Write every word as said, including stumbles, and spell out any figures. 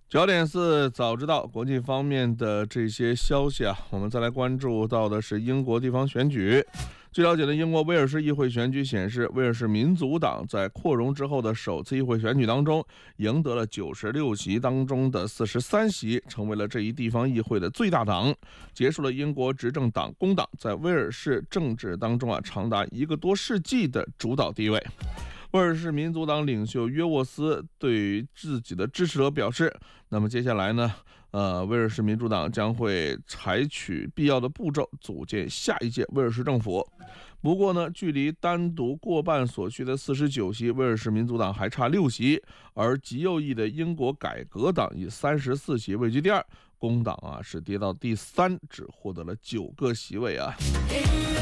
焦点四，早知道国际方面的这些消息啊，我们再来关注到的是英国地方选举。据了解的，英国威尔士议会选举显示，威尔士民族党在扩容之后的首次议会选举当中，赢得了九十六席当中的四十三席，成为了这一地方议会的最大党，结束了英国执政党工党在威尔士政治当中啊长达一个多世纪的主导地位。威尔士民族党领袖约沃斯对于自己的支持者表示，那么接下来呢，呃，威尔士民主党将会采取必要的步骤，组建下一届威尔士政府。不过呢，距离单独过半所需的四十九席，威尔士民族党还差六席，而极右翼的英国改革党以三十四席位居第二，工党啊是跌到第三，只获得了九个席位啊。